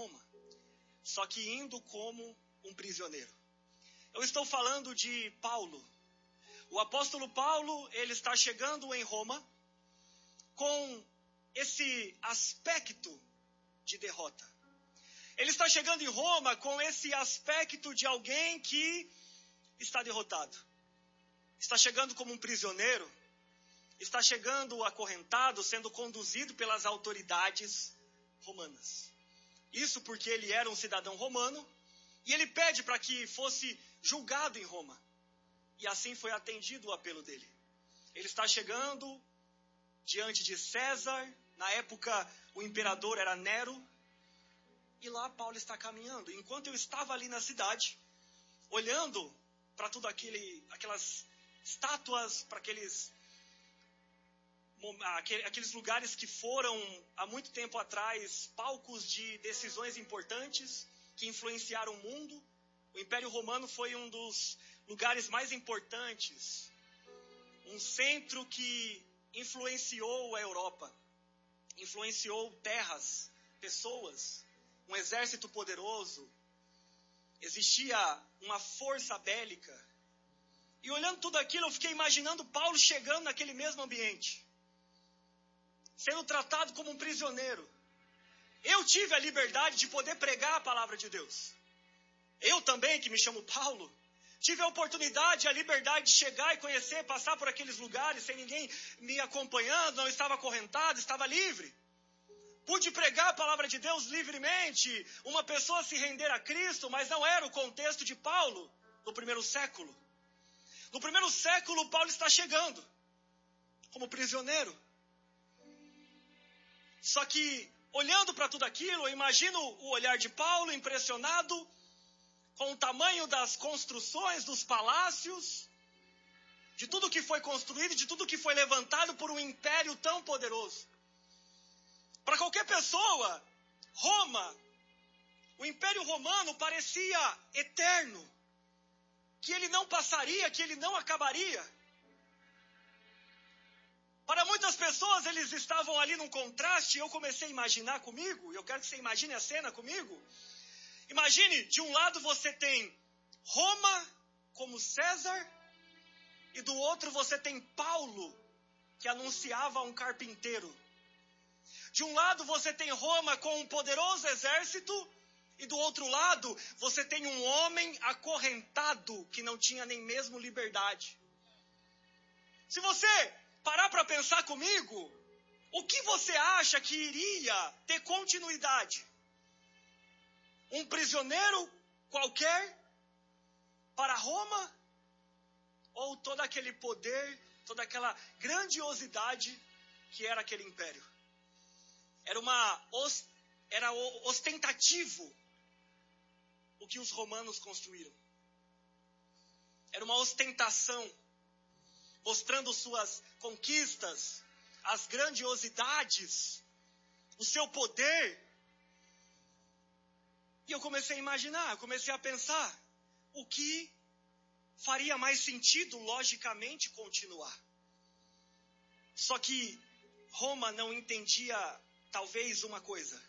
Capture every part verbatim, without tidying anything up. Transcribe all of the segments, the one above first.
Roma, só que indo como um prisioneiro. Eu estou falando de Paulo. O apóstolo Paulo, ele está chegando em Roma com esse aspecto de derrota. Ele está chegando em Roma com esse aspecto de alguém que está derrotado. Está chegando como um prisioneiro, está chegando acorrentado, sendo conduzido pelas autoridades romanas. Isso porque ele era um cidadão romano e ele pede para que fosse julgado em Roma. E assim foi atendido o apelo dele. Ele está chegando diante de César. Na época, o imperador era Nero. E lá Paulo está caminhando. Enquanto eu estava ali na cidade, olhando para tudo aquele, aquelas estátuas, para aqueles, aqueles lugares que foram, há muito tempo atrás, palcos de decisões importantes que influenciaram o mundo. O Império Romano foi um dos lugares mais importantes, um centro que influenciou a Europa, influenciou terras, pessoas, um exército poderoso. Existia uma força bélica. E olhando tudo aquilo, eu fiquei imaginando Paulo chegando naquele mesmo ambiente, sendo tratado como um prisioneiro. Eu tive a liberdade de poder pregar a palavra de Deus. Eu também, que me chamo Paulo, tive a oportunidade, a liberdade de chegar e conhecer, passar por aqueles lugares sem ninguém me acompanhando, não estava acorrentado, estava livre. Pude pregar a palavra de Deus livremente, uma pessoa se render a Cristo, mas não era o contexto de Paulo no primeiro século. No primeiro século, Paulo está chegando como prisioneiro. Só que, olhando para tudo aquilo, eu imagino o olhar de Paulo impressionado com o tamanho das construções, dos palácios, de tudo que foi construído, de tudo que foi levantado por um império tão poderoso. Para qualquer pessoa, Roma, o Império Romano parecia eterno, que ele não passaria, que ele não acabaria. Para muitas pessoas, eles estavam ali num contraste, e eu comecei a imaginar comigo, e eu quero que você imagine a cena comigo. Imagine, de um lado você tem Roma como César, e do outro você tem Paulo, que anunciava um carpinteiro. De um lado você tem Roma com um poderoso exército, e do outro lado você tem um homem acorrentado que não tinha nem mesmo liberdade. Se você parar para pensar comigo, o que você acha que iria ter continuidade? Um prisioneiro qualquer para Roma? Ou todo aquele poder, toda aquela grandiosidade que era aquele império? Era uma era ostentativo o que os romanos construíram. Era uma ostentação, mostrando suas conquistas, as grandiosidades, o seu poder. E eu comecei a imaginar, eu comecei a pensar, o que faria mais sentido, logicamente, continuar? Só que Roma não entendia, talvez, uma coisa.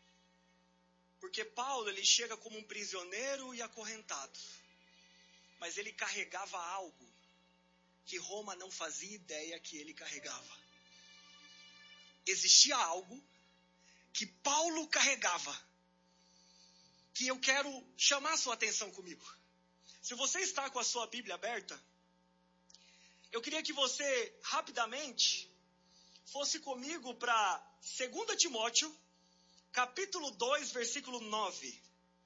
Porque Paulo, ele chega como um prisioneiro e acorrentado. Mas ele carregava algo que Roma não fazia ideia que ele carregava. Existia algo que Paulo carregava, que eu quero chamar a sua atenção comigo. Se você está com a sua Bíblia aberta, eu queria que você, rapidamente, fosse comigo para Segunda Timóteo, capítulo dois, versículo nove.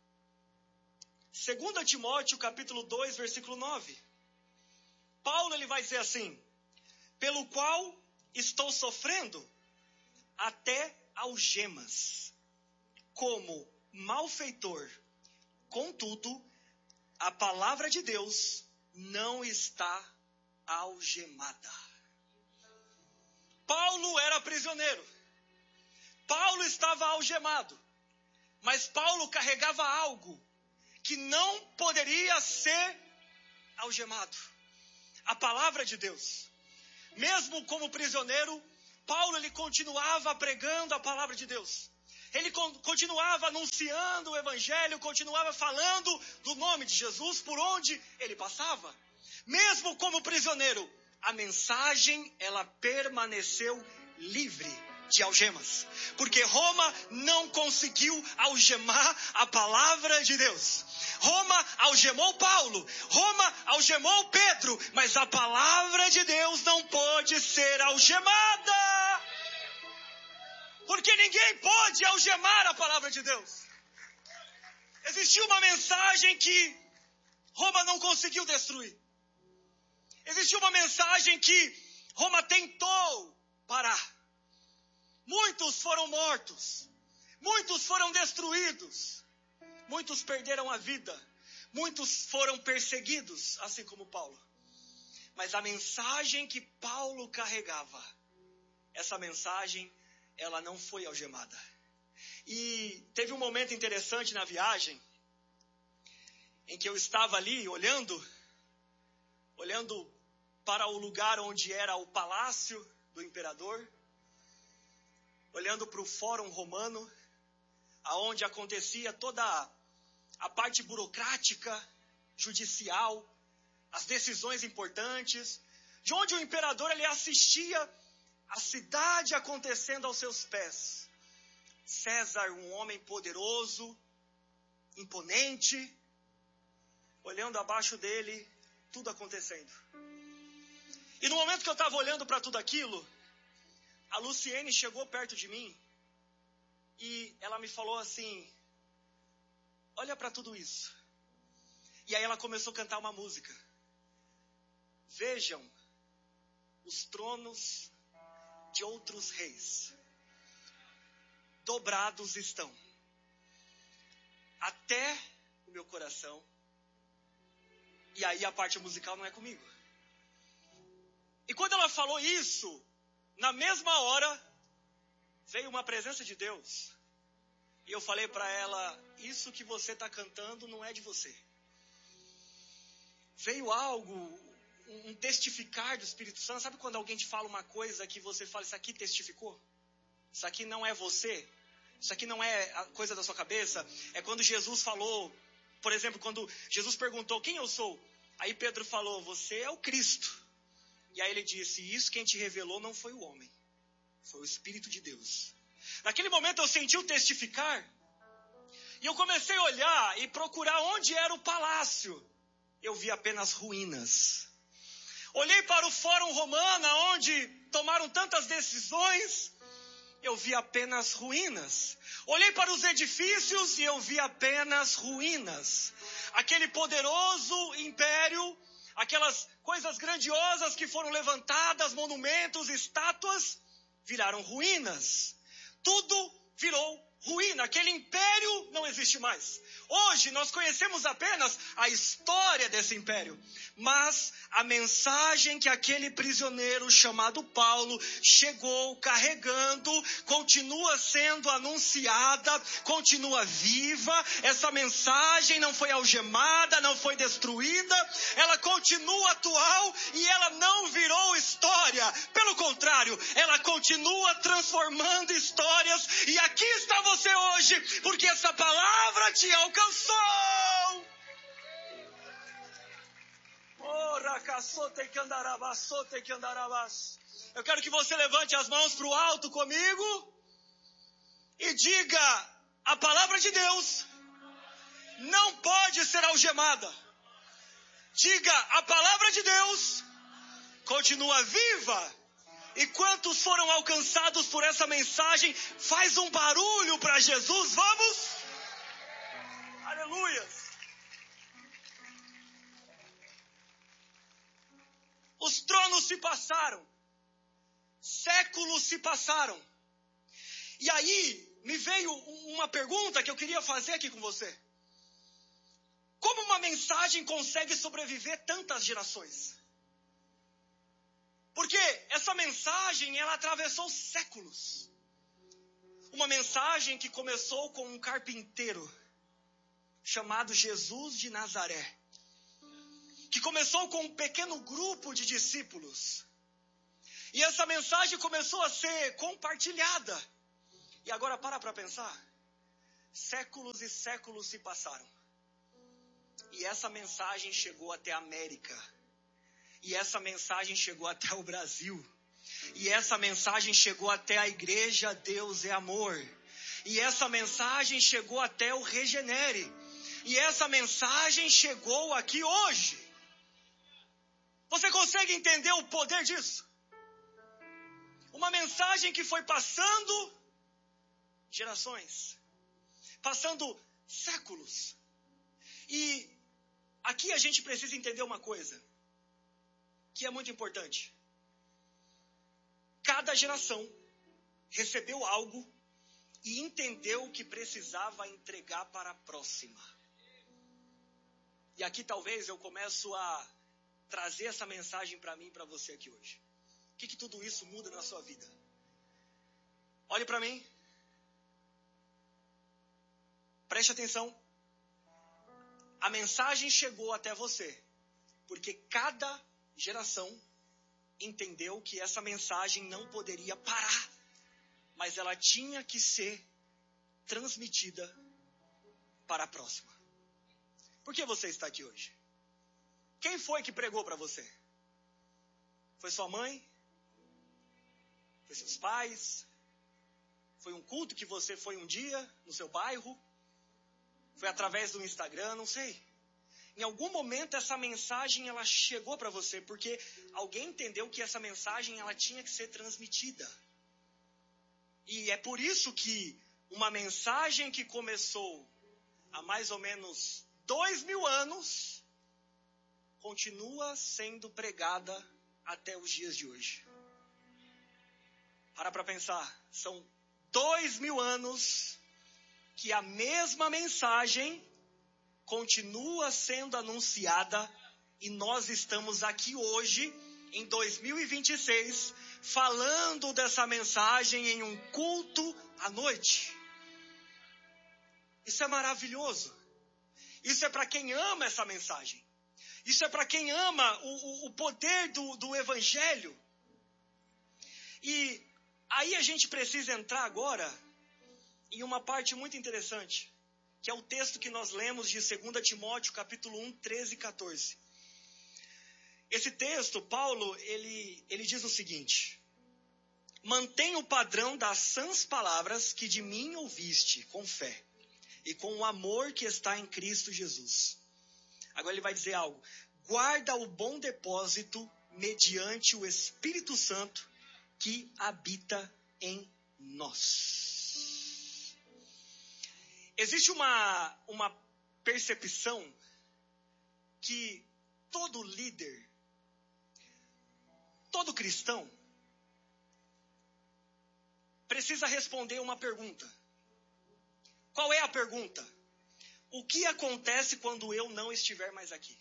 Segunda Timóteo, capítulo dois, versículo nove. Paulo, ele vai dizer assim: pelo qual estou sofrendo até algemas, como malfeitor. Contudo, a palavra de Deus não está algemada. Paulo era prisioneiro. Paulo estava algemado. Mas Paulo carregava algo que não poderia ser algemado. A palavra de Deus. Mesmo como prisioneiro, Paulo ele continuava pregando a palavra de Deus. ele continuava anunciando o evangelho, continuava falando do nome de Jesus por onde ele passava. Mesmo como prisioneiro, a mensagem, ela permaneceu livre de algemas, porque Roma não conseguiu algemar a palavra de Deus. Roma algemou Paulo, Roma algemou Pedro, mas a palavra de Deus não pode ser algemada, porque ninguém pode algemar a palavra de Deus. Existiu uma mensagem que Roma não conseguiu destruir. Existiu uma mensagem que Roma tentou parar. Muitos foram mortos, muitos foram destruídos, muitos perderam a vida, muitos foram perseguidos, assim como Paulo. Mas a mensagem que Paulo carregava, essa mensagem, ela não foi algemada. E teve um momento interessante na viagem, em que eu estava ali olhando, olhando para o lugar onde era o palácio do imperador, olhando para o Fórum Romano, aonde acontecia toda a parte burocrática, judicial, as decisões importantes, de onde o imperador ele assistia a cidade acontecendo aos seus pés. César, um homem poderoso, imponente, olhando abaixo dele, tudo acontecendo. E no momento que eu estava olhando para tudo aquilo, a Luciene chegou perto de mim e ela me falou assim, olha para tudo isso. E aí ela começou a cantar uma música. Vejam os tronos de outros reis. Dobrados estão. Até o meu coração. E aí a parte musical não é comigo. E quando ela falou isso, na mesma hora, veio uma presença de Deus. E eu falei para ela, isso que você está cantando não é de você. Veio algo, um testificar do Espírito Santo. Sabe quando alguém te fala uma coisa que você fala, isso aqui testificou? Isso aqui não é você? Isso aqui não é a coisa da sua cabeça? É quando Jesus falou, por exemplo, quando Jesus perguntou, quem eu sou? Aí Pedro falou, você é o Cristo. E aí ele disse, isso quem te revelou não foi o homem, foi o Espírito de Deus. Naquele momento eu senti o testificar, e eu comecei a olhar e procurar onde era o palácio. Eu vi apenas ruínas. Olhei para o Fórum Romano, onde tomaram tantas decisões, eu vi apenas ruínas. Olhei para os edifícios e eu vi apenas ruínas. Aquele poderoso império, aquelas coisas grandiosas que foram levantadas, monumentos, estátuas, viraram ruínas. Tudo virou ruína. Aquele império não existe mais. Hoje nós conhecemos apenas a história desse império. Mas a mensagem que aquele prisioneiro chamado Paulo chegou carregando, continua sendo anunciada, continua viva. Essa mensagem não foi algemada, não foi destruída. Ela continua atual e ela não virou história. Pelo contrário, ela continua transformando histórias. E aqui está você hoje, porque essa palavra te alcançou. Eu quero que você levante as mãos para o alto comigo e diga, a palavra de Deus não pode ser algemada. Diga, a palavra de Deus continua viva. E quantos foram alcançados por essa mensagem? Faz um barulho para Jesus, vamos? Aleluia! Os tronos se passaram, séculos se passaram. E aí me veio uma pergunta que eu queria fazer aqui com você. Como uma mensagem consegue sobreviver tantas gerações? Porque essa mensagem, ela atravessou séculos. Uma mensagem que começou com um carpinteiro chamado Jesus de Nazaré. Que começou com um pequeno grupo de discípulos. E essa mensagem começou a ser compartilhada. E agora para para pensar. Séculos e séculos se passaram. E essa mensagem chegou até a América. E essa mensagem chegou até o Brasil. E essa mensagem chegou até a igreja Deus é Amor. E essa mensagem chegou até o Regenere. E essa mensagem chegou aqui hoje. Você consegue entender o poder disso? Uma mensagem que foi passando gerações. Passando séculos. E aqui a gente precisa entender uma coisa. Que é muito importante. Cada geração recebeu algo e entendeu que precisava entregar para a próxima. E aqui talvez eu começo a trazer essa mensagem para mim e para você aqui hoje. O que, que tudo isso muda na sua vida? Olhe para mim. Preste atenção. A mensagem chegou até você. Porque cada geração entendeu que essa mensagem não poderia parar. Mas ela tinha que ser transmitida para a próxima. Por que você está aqui hoje? Quem foi que pregou para você? Foi sua mãe? Foi seus pais? Foi um culto que você foi um dia no seu bairro? Foi através do Instagram? Não sei. Em algum momento essa mensagem ela chegou para você porque alguém entendeu que essa mensagem ela tinha que ser transmitida. E é por isso que uma mensagem que começou há mais ou menos dois mil anos continua sendo pregada até os dias de hoje. Para para pensar, são dois mil anos que a mesma mensagem continua sendo anunciada e nós estamos aqui hoje, em dois mil e vinte e seis, falando dessa mensagem em um culto à noite. Isso é maravilhoso. Isso é para quem ama essa mensagem. Isso é para quem ama o, o, o poder do, do Evangelho. E aí a gente precisa entrar agora em uma parte muito interessante, que é o texto que nós lemos de dois Timóteo, capítulo um, treze e quatorze. Esse texto, Paulo, ele, ele diz o seguinte: mantenha o padrão das sãs palavras que de mim ouviste, com fé, e com o amor que está em Cristo Jesus. Agora ele vai dizer algo. Guarda o bom depósito mediante o Espírito Santo que habita em nós. Existe uma, uma percepção que todo líder, todo cristão, precisa responder uma pergunta. Qual é a pergunta? O que acontece quando eu não estiver mais aqui?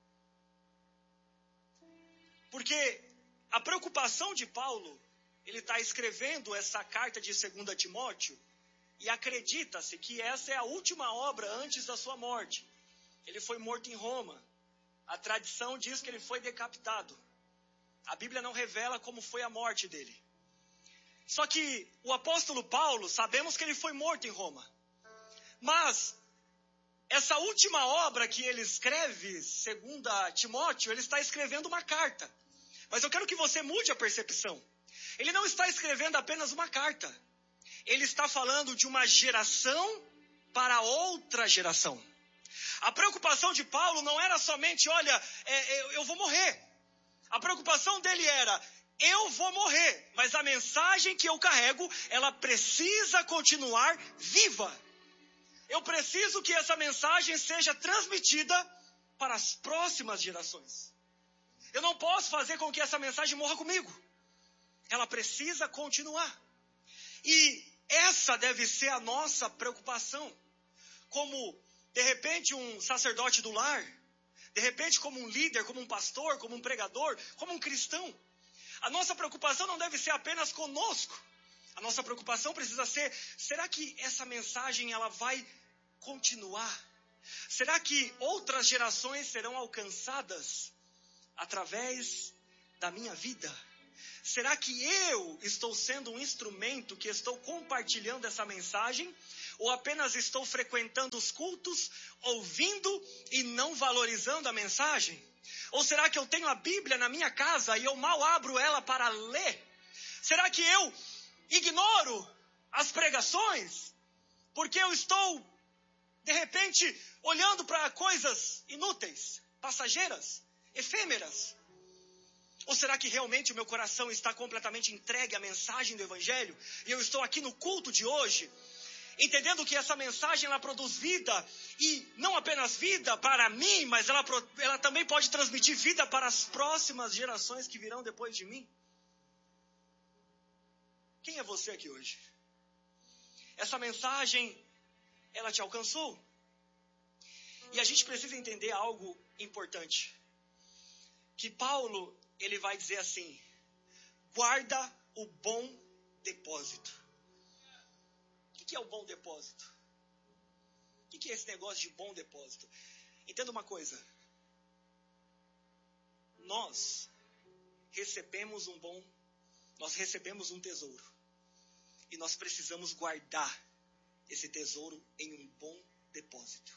Porque a preocupação de Paulo, ele está escrevendo essa carta de dois Timóteo, e acredita-se que essa é a última obra antes da sua morte. Ele foi morto em Roma. A tradição diz que ele foi decapitado. A Bíblia não revela como foi a morte dele. Só que o apóstolo Paulo, sabemos que ele foi morto em Roma. Mas essa última obra que ele escreve, segundo Timóteo, ele está escrevendo uma carta. Mas eu quero que você mude a percepção. Ele não está escrevendo apenas uma carta. Ele está falando de uma geração para outra geração. A preocupação de Paulo não era somente, olha, é, é, eu vou morrer. A preocupação dele era, eu vou morrer, mas a mensagem que eu carrego, ela precisa continuar viva. Eu preciso que essa mensagem seja transmitida para as próximas gerações. Eu não posso fazer com que essa mensagem morra comigo. Ela precisa continuar. E essa deve ser a nossa preocupação. Como, de repente, um sacerdote do lar. De repente, como um líder, como um pastor, como um pregador, como um cristão. A nossa preocupação não deve ser apenas conosco. A nossa preocupação precisa ser, será que essa mensagem ela vai continuar? Será que outras gerações serão alcançadas através da minha vida? Será que eu estou sendo um instrumento que estou compartilhando essa mensagem? Ou apenas estou frequentando os cultos, ouvindo e não valorizando a mensagem? Ou será que eu tenho a Bíblia na minha casa e eu mal abro ela para ler? Será que eu ignoro as pregações? Porque eu estou, de repente, olhando para coisas inúteis, passageiras, efêmeras? Ou será que realmente o meu coração está completamente entregue à mensagem do Evangelho? E eu estou aqui no culto de hoje, entendendo que essa mensagem ela produz vida, e não apenas vida para mim, mas ela, ela também pode transmitir vida para as próximas gerações que virão depois de mim. Quem é você aqui hoje? Essa mensagem, ela te alcançou? E a gente precisa entender algo importante. Que Paulo, ele vai dizer assim: guarda o bom depósito. O que é o bom depósito? O que é esse negócio de bom depósito? Entenda uma coisa. Nós recebemos um bom, nós recebemos um tesouro. E nós precisamos guardar esse tesouro em um bom depósito.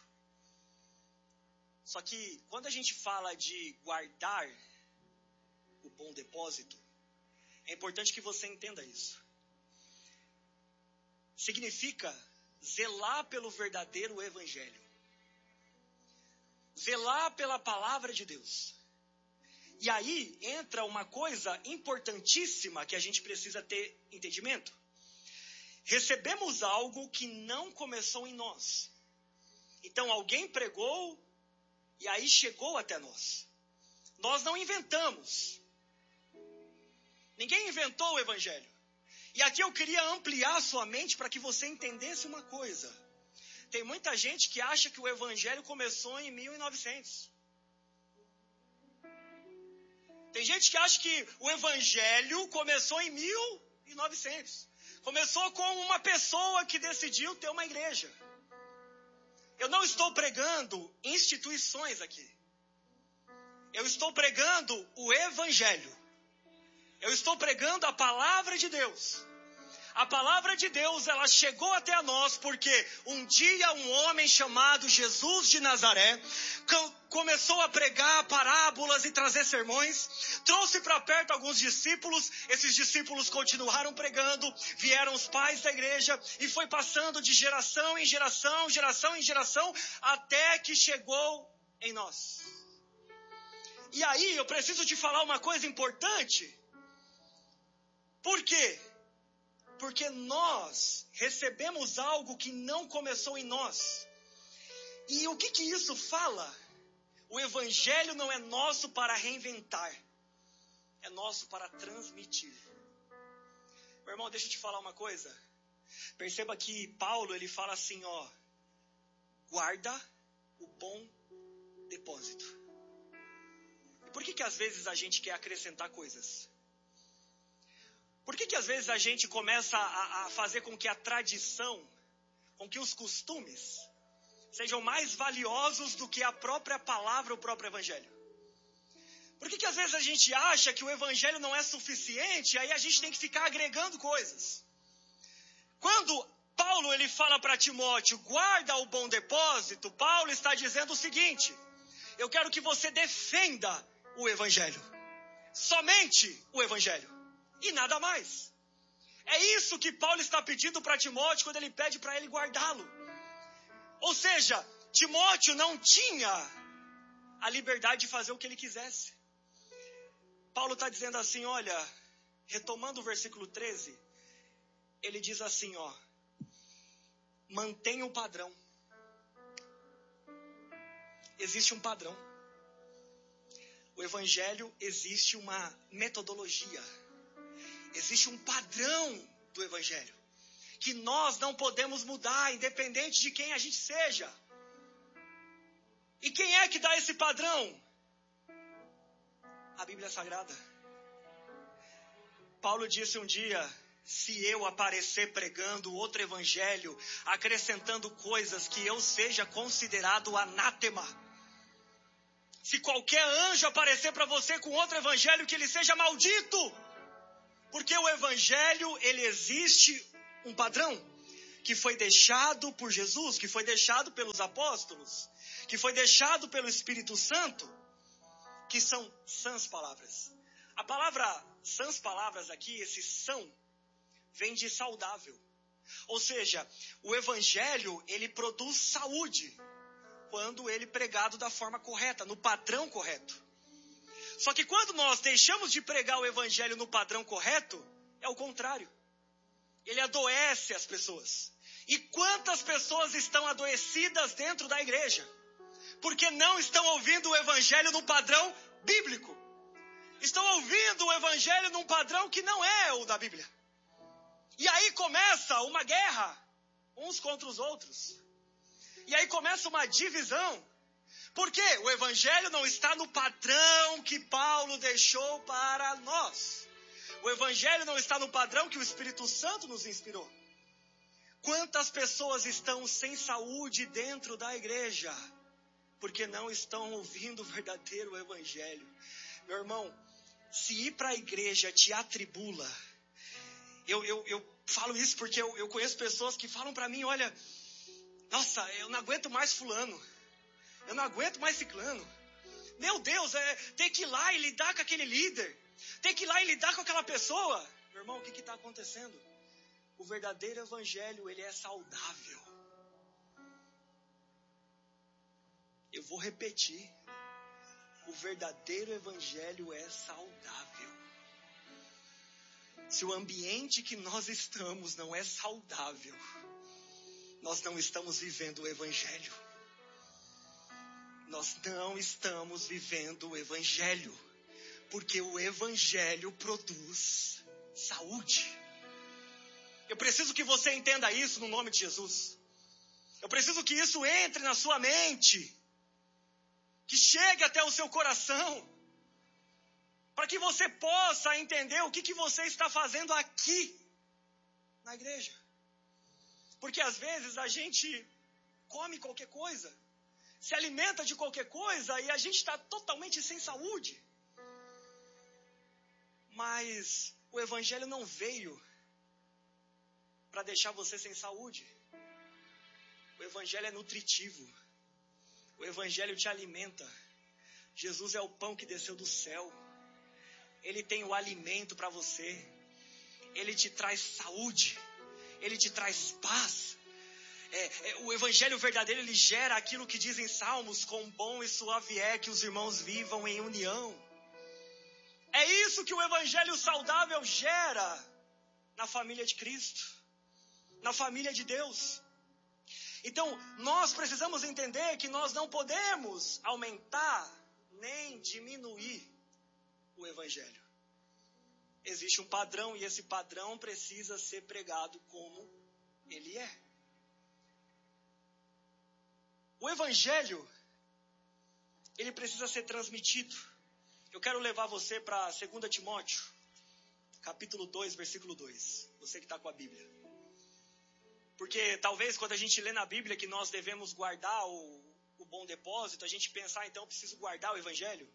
Só que quando a gente fala de guardar o bom depósito, é importante que você entenda isso. Significa zelar pelo verdadeiro evangelho. Zelar pela palavra de Deus. E aí entra uma coisa importantíssima que a gente precisa ter entendimento. Recebemos algo que não começou em nós. Então alguém pregou e aí chegou até nós. Nós não inventamos. Ninguém inventou o evangelho. E aqui eu queria ampliar a sua mente para que você entendesse uma coisa. Tem muita gente que acha que o evangelho começou em mil e novecentos. Tem gente que acha que o evangelho começou em mil e novecentos. Começou com uma pessoa que decidiu ter uma igreja. Eu não estou pregando instituições aqui. Eu estou pregando o evangelho. Eu estou pregando a palavra de Deus. A palavra de Deus, ela chegou até nós porque um dia um homem chamado Jesus de Nazaré começou a pregar parábolas e trazer sermões, trouxe para perto alguns discípulos, esses discípulos continuaram pregando, vieram os pais da igreja e foi passando de geração em geração, geração em geração, até que chegou em nós. E aí eu preciso te falar uma coisa importante. Por quê? Porque nós recebemos algo que não começou em nós. E o que que isso fala? O evangelho não é nosso para reinventar. É nosso para transmitir. Meu irmão, deixa eu te falar uma coisa. Perceba que Paulo, ele fala assim, ó. Guarda o bom depósito. E por que que às vezes a gente quer acrescentar coisas? Por que que às vezes a gente começa a, a fazer com que a tradição, com que os costumes sejam mais valiosos do que a própria palavra, o próprio evangelho? Por que que às vezes a gente acha que o evangelho não é suficiente, aí a gente tem que ficar agregando coisas? Quando Paulo ele fala para Timóteo, guarda o bom depósito, Paulo está dizendo o seguinte: eu quero que você defenda o evangelho. Somente o evangelho. E nada mais. É isso que Paulo está pedindo para Timóteo quando ele pede para ele guardá-lo. Ou seja, Timóteo não tinha a liberdade de fazer o que ele quisesse. Paulo está dizendo assim, olha, retomando o versículo treze, ele diz assim, ó, mantenha o padrão. Existe um padrão. O evangelho existe uma metodologia. Existe um padrão do evangelho que nós não podemos mudar, independente de quem a gente seja. E quem é que dá esse padrão? A Bíblia Sagrada. Paulo disse um dia, se eu aparecer pregando outro evangelho, acrescentando coisas que eu seja considerado anátema. Se qualquer anjo aparecer para você com outro evangelho, que ele seja maldito. Porque o evangelho, ele existe um padrão que foi deixado por Jesus, que foi deixado pelos apóstolos, que foi deixado pelo Espírito Santo, que são sãs palavras. A palavra sãs palavras aqui, esse são, vem de saudável. Ou seja, o evangelho, ele produz saúde quando ele é pregado da forma correta, no padrão correto. Só que quando nós deixamos de pregar o evangelho no padrão correto, é o contrário. Ele adoece as pessoas. E quantas pessoas estão adoecidas dentro da igreja? Porque não estão ouvindo o evangelho no padrão bíblico. Estão ouvindo o evangelho num padrão que não é o da Bíblia. E aí começa uma guerra, uns contra os outros. E aí começa uma divisão. Por quê? O evangelho não está no padrão que Paulo deixou para nós. O evangelho não está no padrão que o Espírito Santo nos inspirou. Quantas pessoas estão sem saúde dentro da igreja? Porque não estão ouvindo o verdadeiro evangelho. Meu irmão, se ir para a igreja te atribula. Eu, eu, eu falo isso porque eu, eu conheço pessoas que falam para mim, olha, nossa, eu não aguento mais fulano. Eu não aguento mais ciclano. Meu Deus, é, tem que ir lá e lidar com aquele líder. Tem que ir lá e lidar com aquela pessoa. Meu irmão, o que está acontecendo? O verdadeiro evangelho, ele é saudável. Eu vou repetir. O verdadeiro evangelho é saudável. Se o ambiente que nós estamos não é saudável, nós não estamos vivendo o evangelho. Nós não estamos vivendo o evangelho, porque o evangelho produz saúde. Eu preciso que você entenda isso no nome de Jesus. Eu preciso que isso entre na sua mente, que chegue até o seu coração, para que você possa entender o que, que você está fazendo aqui na igreja. Porque às vezes a gente come qualquer coisa, se alimenta de qualquer coisa e a gente está totalmente sem saúde. Mas o evangelho não veio para deixar você sem saúde. O evangelho é nutritivo. O evangelho te alimenta. Jesus é o pão que desceu do céu. Ele tem o alimento para você. Ele te traz saúde. Ele te traz paz. É, é, o evangelho verdadeiro, ele gera aquilo que dizem Salmos: quão bom e suave é que os irmãos vivam em união. É isso que o evangelho saudável gera na família de Cristo, na família de Deus. Então, nós precisamos entender que nós não podemos aumentar nem diminuir o evangelho. Existe um padrão e esse padrão precisa ser pregado como ele é. O evangelho, ele precisa ser transmitido. Eu quero levar você para dois Timóteo, capítulo dois, versículo dois. Você que está com a Bíblia. Porque talvez quando a gente lê na Bíblia que nós devemos guardar o, o bom depósito, a gente pensar, então, eu preciso guardar o evangelho.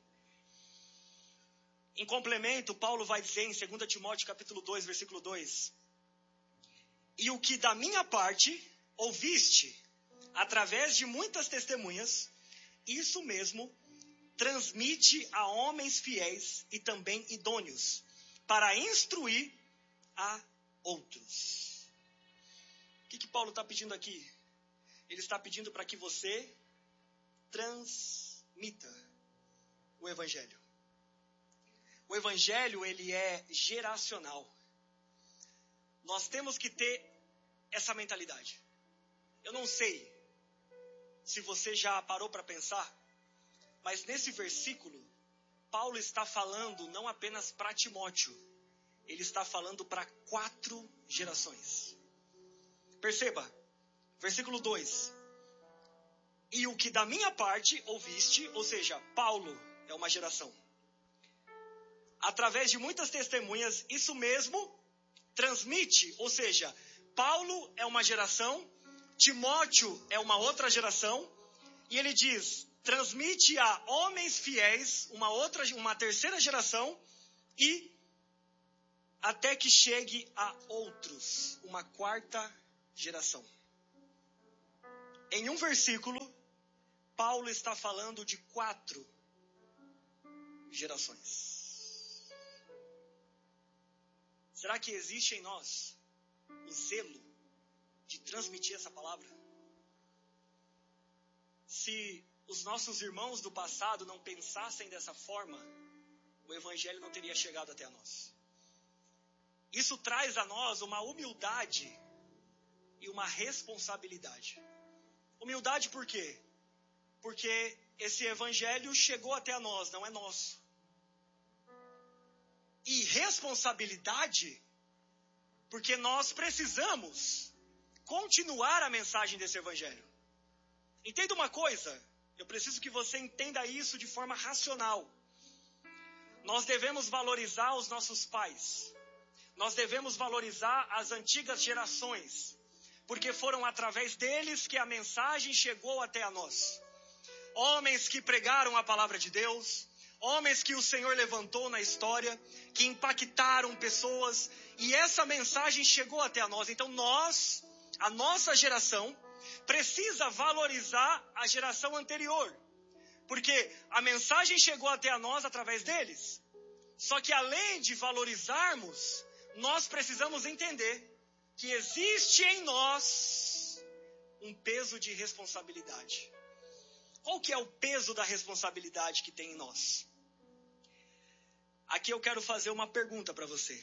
Em complemento, Paulo vai dizer em dois Timóteo, capítulo dois, versículo dois. E o que da minha parte ouviste, através de muitas testemunhas, isso mesmo transmite a homens fiéis e também idôneos, para instruir a outros. O que, que Paulo está pedindo aqui? Ele está pedindo para que você transmita o evangelho. O evangelho, ele é geracional. Nós temos que ter essa mentalidade. Eu não sei se você já parou para pensar, mas nesse versículo, Paulo está falando não apenas para Timóteo, ele está falando para quatro gerações. Perceba, versículo dois. E o que da minha parte ouviste, ou seja, Paulo é uma geração. Através de muitas testemunhas, isso mesmo transmite, ou seja, Paulo é uma geração, Timóteo é uma outra geração, e ele diz, transmite a homens fiéis, uma outra, uma terceira geração, e até que chegue a outros, uma quarta geração. Em um versículo, Paulo está falando de quatro gerações. Será que existe em nós o zelo de transmitir essa palavra? Se os nossos irmãos do passado não pensassem dessa forma, o evangelho não teria chegado até nós. Isso traz a nós uma humildade e uma responsabilidade. Humildade por quê? Porque esse evangelho chegou até a nós, não é nosso. E responsabilidade, porque nós precisamos continuar a mensagem desse evangelho. Entenda uma coisa, eu preciso que você entenda isso de forma racional. Nós devemos valorizar os nossos pais. Nós devemos valorizar as antigas gerações, porque foram através deles que a mensagem chegou até a nós. Homens que pregaram a palavra de Deus, homens que o Senhor levantou na história, que impactaram pessoas, e essa mensagem chegou até a nós. Então nós, a nossa geração, precisa valorizar a geração anterior, porque a mensagem chegou até a nós através deles. Só que além de valorizarmos, nós precisamos entender que existe em nós um peso de responsabilidade. Qual que é o peso da responsabilidade que tem em nós? Aqui eu quero fazer uma pergunta para você.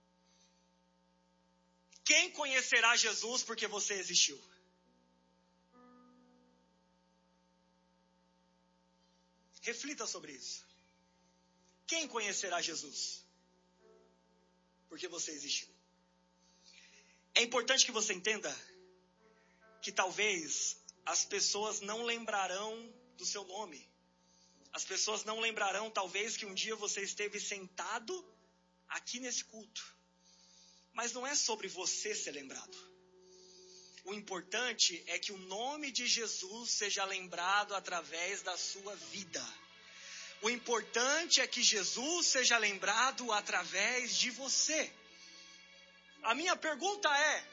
Quem conhecerá Jesus porque você existiu? Reflita sobre isso. Quem conhecerá Jesus porque você existiu? É importante que você entenda que talvez as pessoas não lembrarão do seu nome. As pessoas não lembrarão, talvez, que um dia você esteve sentado aqui nesse culto. Mas não é sobre você ser lembrado. O importante é que o nome de Jesus seja lembrado através da sua vida. O importante é que Jesus seja lembrado através de você. A minha pergunta é: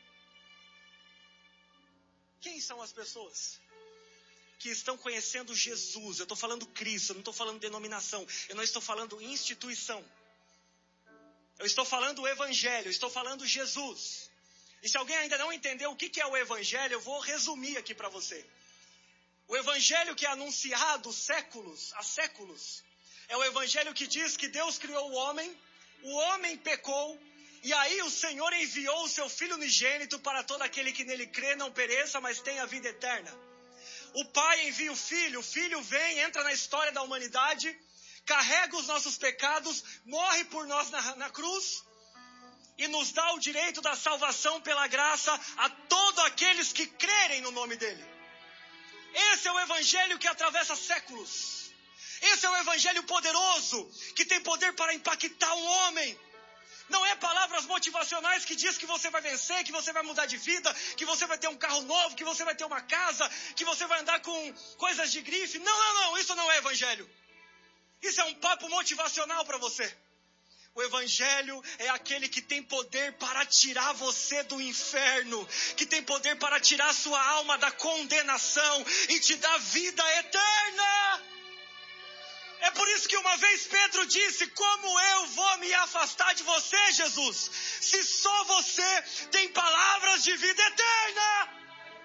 quem são as pessoas que estão conhecendo Jesus? Eu estou falando Cristo, eu não estou falando denominação, eu não estou falando instituição. Eu estou falando o Evangelho, eu estou falando Jesus. E se alguém ainda não entendeu o que é o Evangelho, eu vou resumir aqui para você. O Evangelho que é anunciado séculos, há séculos, é o Evangelho que diz que Deus criou o homem, o homem pecou, e aí o Senhor enviou o seu Filho unigênito para todo aquele que nele crê não pereça, mas tenha vida eterna. O Pai envia o Filho, o Filho vem, entra na história da humanidade, carrega os nossos pecados, morre por nós na, na cruz e nos dá o direito da salvação pela graça a todos aqueles que crerem no nome dele. Esse é o Evangelho que atravessa séculos. Esse é o Evangelho poderoso, que tem poder para impactar um homem. Não é palavras motivacionais que diz que você vai vencer, que você vai mudar de vida, que você vai ter um carro novo, que você vai ter uma casa, que você vai andar com coisas de grife. Não, não, não, isso não é Evangelho. Isso é um papo motivacional para você. O Evangelho é aquele que tem poder para tirar você do inferno, que tem poder para tirar sua alma da condenação e te dar vida eterna. É por isso que uma vez Pedro disse: como eu vou me afastar de você, Jesus, se só você tem palavras de vida eterna?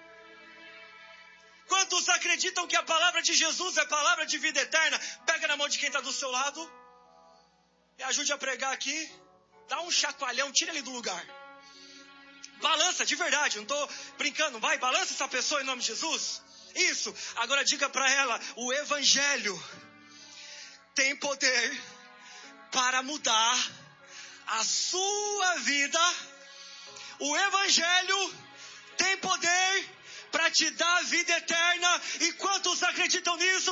Quantos acreditam que a palavra de Jesus é palavra de vida eterna? Pega na mão de quem está do seu lado e ajude a pregar aqui. Dá um chacoalhão, tira ele do lugar. Balança, de verdade, não estou brincando. Vai, balança essa pessoa em nome de Jesus. Isso, agora diga para ela: o Evangelho tem poder para mudar a sua vida. O Evangelho tem poder para te dar vida eterna. E quantos acreditam nisso?